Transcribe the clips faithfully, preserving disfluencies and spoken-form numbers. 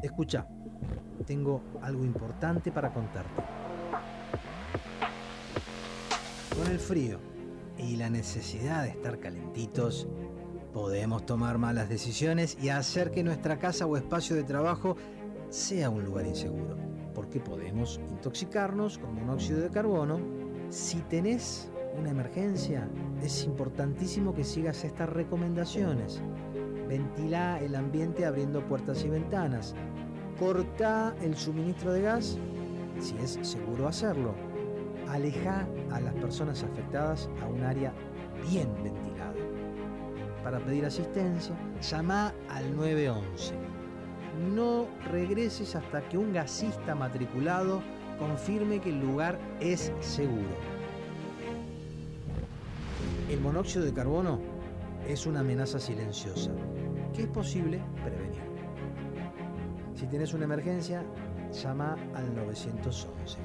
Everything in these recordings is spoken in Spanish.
Escucha, tengo algo importante para contarte. Con el frío y la necesidad de estar calentitos, podemos tomar malas decisiones y hacer que nuestra casa o espacio de trabajo sea un lugar inseguro, porque podemos intoxicarnos con monóxido de carbono. Si tenés una emergencia, es importantísimo que sigas estas recomendaciones. Ventilá el ambiente abriendo puertas y ventanas. Cortá el suministro de gas, si es seguro hacerlo. Alejá a las personas afectadas a un área bien ventilada. Para pedir asistencia, llamá al nueve once. No regreses hasta que un gasista matriculado confirme que el lugar es seguro. El monóxido de carbono es una amenaza silenciosa que es posible prevenir. Si tienes una emergencia, llama al nueve once.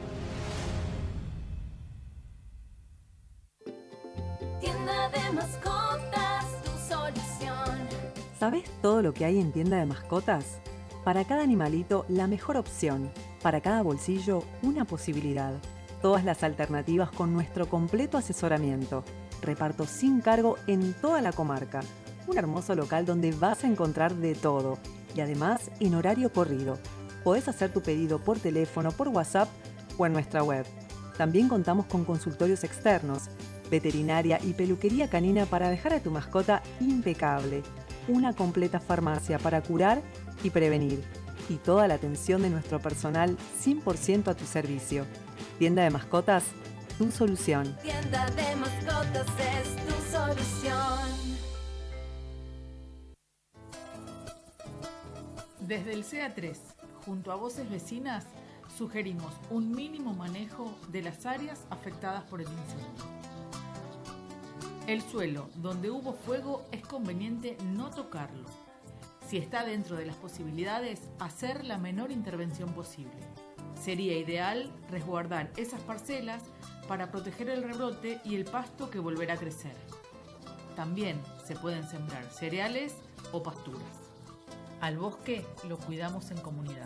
Tienda de mascotas, tu solución. ¿Sabes todo lo que hay en Tienda de Mascotas? Para cada animalito, la mejor opción. Para cada bolsillo, una posibilidad. Todas las alternativas con nuestro completo asesoramiento. Reparto sin cargo en toda la comarca. Un hermoso local donde vas a encontrar de todo. Y además, en horario corrido. Podés hacer tu pedido por teléfono, por WhatsApp o en nuestra web. También contamos con consultorios externos, veterinaria y peluquería canina para dejar a tu mascota impecable. Una completa farmacia para curar y prevenir. Y toda la atención de nuestro personal cien por ciento a tu servicio. Tienda de Mascotas, tu solución. Tienda de mascotas es tu solución. Desde el C A tres, junto a Voces Vecinas, sugerimos un mínimo manejo de las áreas afectadas por el incendio. El suelo donde hubo fuego es conveniente no tocarlo. Si está dentro de las posibilidades, hacer la menor intervención posible. Sería ideal resguardar esas parcelas para proteger el rebrote y el pasto que volverá a crecer. También se pueden sembrar cereales o pasturas. Al bosque lo cuidamos en comunidad.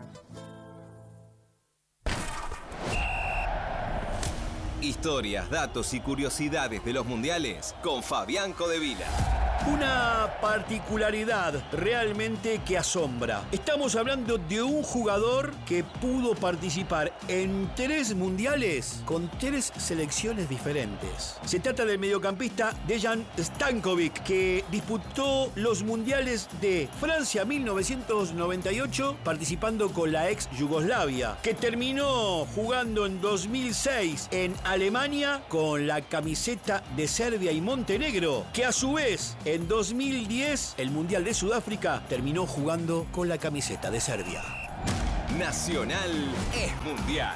Historias, datos y curiosidades de los mundiales con Fabián Codevila. Una particularidad realmente que asombra. Estamos hablando de un jugador que pudo participar en tres mundiales con tres selecciones diferentes. Se trata del mediocampista Dejan Stankovic, que disputó los mundiales de Francia mil novecientos noventa y ocho participando con la ex Yugoslavia, que terminó jugando en dos mil seis en Alemania con la camiseta de Serbia y Montenegro, que a su vez en En dos mil diez, el Mundial de Sudáfrica terminó jugando con la camiseta de Serbia. Nacional es mundial.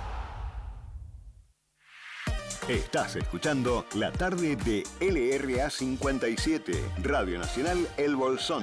Estás escuchando la tarde de L R A cincuenta y siete, Radio Nacional El Bolsón.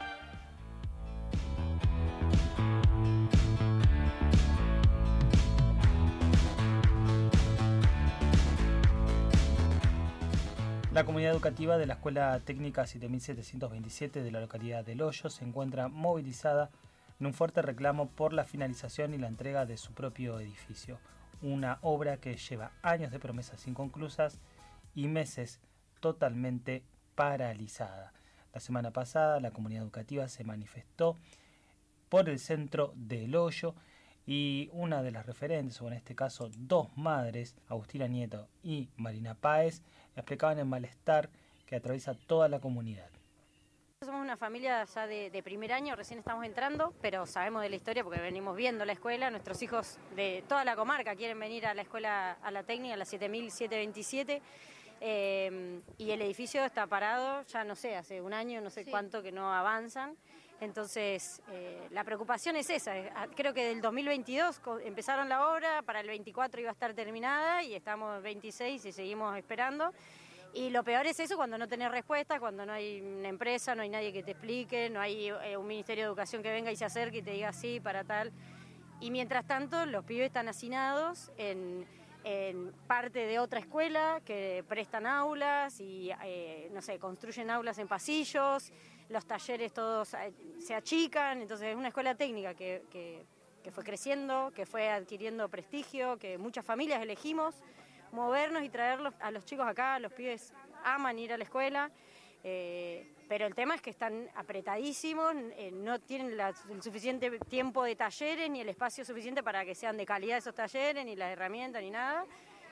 La comunidad educativa de la Escuela Técnica siete mil setecientos veintisiete de la localidad de El Hoyo se encuentra movilizada en un fuerte reclamo por la finalización y la entrega de su propio edificio, una obra que lleva años de promesas inconclusas y meses totalmente paralizada. La semana pasada la comunidad educativa se manifestó por el centro de El Hoyo y una de las referentes, o en este caso dos madres, Agustina Nieto y Marina Páez, explicaban el malestar que atraviesa toda la comunidad. Somos una familia ya de, de primer año, recién estamos entrando, pero sabemos de la historia porque venimos viendo la escuela. Nuestros hijos de toda la comarca quieren venir a la escuela, a la técnica, a la siete mil setecientos veintisiete, eh, y el edificio está parado, ya no sé, hace un año, no sé sí. cuánto que no avanzan. Entonces, eh, la preocupación es esa. Creo que del dos mil veintidós empezaron la obra, para el veinticuatro iba a estar terminada y estamos en veintiséis y seguimos esperando. Y lo peor es eso, cuando no tenés respuesta, cuando no hay una empresa, no hay nadie que te explique, no hay eh, un Ministerio de Educación que venga y se acerque y te diga sí para tal. Y mientras tanto, los pibes están hacinados en, en parte de otra escuela que prestan aulas y, eh, no sé, construyen aulas en pasillos, los talleres todos eh, se achican, entonces es una escuela técnica que, que, que fue creciendo, que fue adquiriendo prestigio, que muchas familias elegimos movernos y traerlos a los chicos acá, los pibes aman ir a la escuela. Eh, pero el tema es que están apretadísimos, eh, no tienen la, el suficiente tiempo de talleres ni el espacio suficiente para que sean de calidad esos talleres, ni las herramientas, ni nada.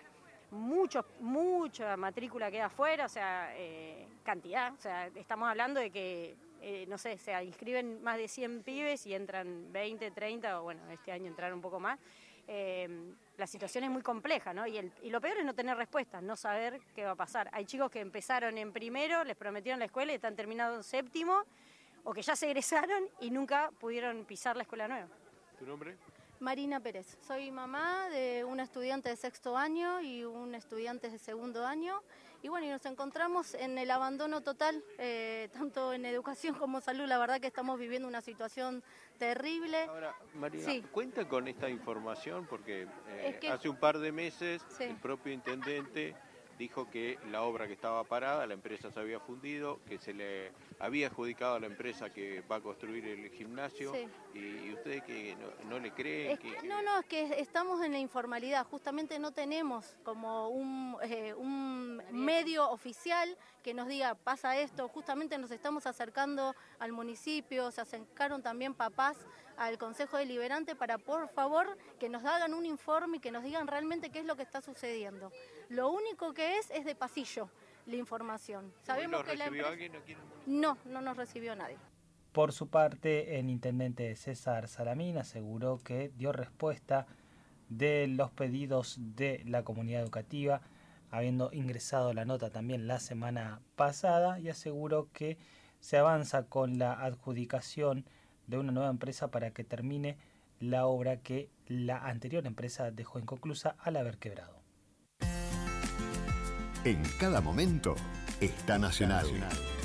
Mucho, mucha matrícula queda afuera, o sea, eh, cantidad. O sea, estamos hablando de que, eh, no sé, se inscriben más de cien pibes y entran veinte, treinta, o bueno, este año entraron un poco más. Eh, la situación es muy compleja, ¿no? Y, el, y lo peor es no tener respuestas, no saber qué va a pasar. Hay chicos que empezaron en primero, les prometieron la escuela y están terminados en séptimo, o que ya se egresaron y nunca pudieron pisar la escuela nueva. ¿Tu nombre? Marina Pérez. Soy mamá de una estudiante de sexto año y un estudiante de segundo año. Y bueno, y nos encontramos en el abandono total, eh, tanto en educación como salud. La verdad que estamos viviendo una situación terrible. Ahora, Marina, sí. cuenta con esta información porque eh, es que... hace un par de meses sí. el propio intendente dijo que la obra que estaba parada, la empresa se había fundido, que se le había adjudicado a la empresa que va a construir el gimnasio, sí. y, y ustedes que no, no le creen. Es que, que, no, no, es que estamos en la informalidad, justamente no tenemos como un, eh, un medio oficial que nos diga pasa esto, justamente nos estamos acercando al municipio, se acercaron también papás al Consejo Deliberante para por favor que nos hagan un informe y que nos digan realmente qué es lo que está sucediendo. Lo único que es es de pasillo la información. Sabemos ¿Lo que recibió la empresa... alguien aquí en el municipio? No, no nos recibió nadie. Por su parte, el intendente César Salamín aseguró que dio respuesta de los pedidos de la comunidad educativa, habiendo ingresado la nota también la semana pasada, y aseguró que se avanza con la adjudicación de una nueva empresa para que termine la obra que la anterior empresa dejó inconclusa al haber quebrado. En cada momento está Nacional.